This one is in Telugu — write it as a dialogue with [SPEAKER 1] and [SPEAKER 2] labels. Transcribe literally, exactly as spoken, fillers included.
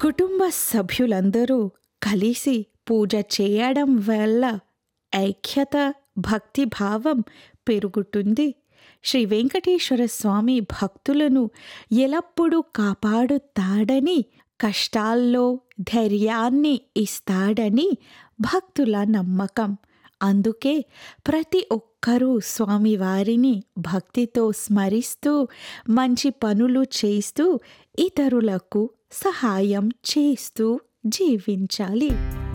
[SPEAKER 1] కుటుంబ సభ్యులందరూ కలిసి పూజ చేయడం వల్ల ఐక్యత, భక్తి భావం పెరుగుతుంది. శ్రీ వెంకటేశ్వర స్వామి భక్తులను ఎల్లప్పుడూ కాపాడుతాడని, కష్టాల్లో ధైర్యాన్ని ఇస్తాడని భక్తుల నమ్మకం. అందుకే ప్రతి ఒక్కరూ స్వామివారిని భక్తితో స్మరిస్తూ, మంచి పనులు చేస్తూ, ఇతరులకు సహాయం చేస్తూ జీవించాలి.